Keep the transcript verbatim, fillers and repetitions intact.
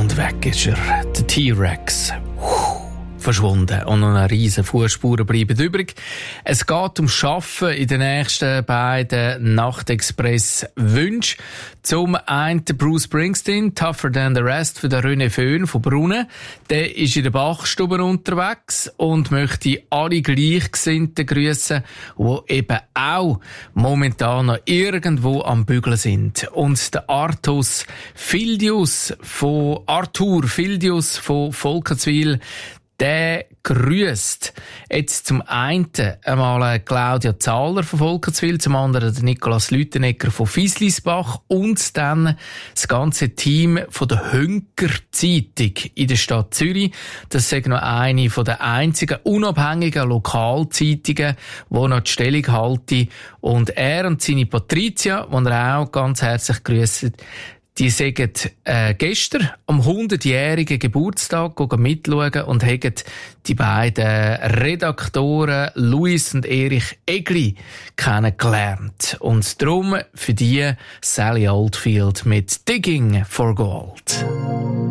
Und weg ist er, der T-Rex. Verschwunden. Und noch eine riesen Fußspuren bleiben übrig. Es geht um Schaffen in den nächsten beiden Nachtexpress-Wünschen. Zum einen Bruce Springsteen, Tougher Than the Rest für den René Föhn von Brunnen. Der ist in der Bachstube unterwegs und möchte alle Gleichgesinnten grüssen, die eben auch momentan noch irgendwo am Bügeln sind. Und der Artus Fildius von Arthur Fildius von Volkenswil, der grüßt jetzt zum einen einmal Claudia Zahler von Volkenswil, zum anderen der Nikolaus Lütenegger von Fieslisbach und dann das ganze Team von der Hünker Zeitung in der Stadt Zürich. Das ist noch eine von der einzigen unabhängigen Lokalzeitungen, die noch die Stellung halten. Und er und seine Patricia, die er auch ganz herzlich grüßt, die sind äh, gestern am hundertjährigen Geburtstag mitschauen und haben die beiden Redaktoren Luis und Erich Egli kennengelernt. Und darum für die Sally Oldfield mit Digging for Gold.